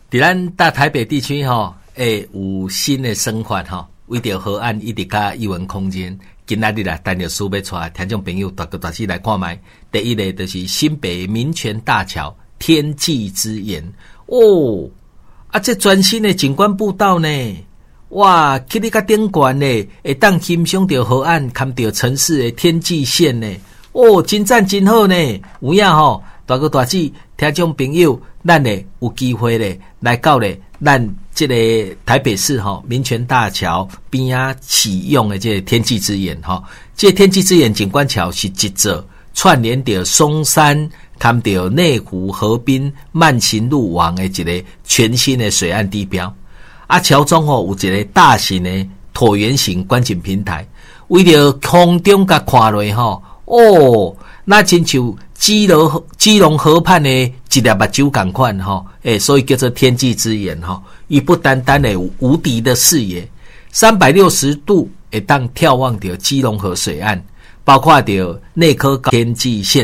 伫咱大台北地区会有新的生活为着河岸一直甲艺文空间，今仔日啦，陈律师要带听众朋友大家来看卖。第一个就是新北民权大桥天际之眼这全新的景观步道呢，哇，去你甲顶悬呢，会当欣赏到河岸，看到城市的天际线呢，真赞真好呢。有影大哥大姐听众朋友，咱呢有机会咧来到咧咱这个台北市民权大桥边啊启用的这个天际之眼这个天际之眼景观桥是一座串联到松山看到内湖河滨慢行路网的一个全新的水岸地标桥中有一个大型的椭圆形观景平台，为了空中甲看落那亲像基隆河畔的一粒目睭同款所以叫做天际之眼伊不单单的有无敌的视野，360度会当眺望到基隆河水岸，包括到内科天际线